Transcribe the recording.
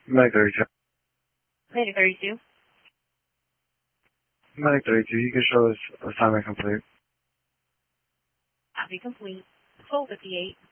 Medic 32. Medic 32. Medic 32, you can show us assignment complete. Copy complete. 1258.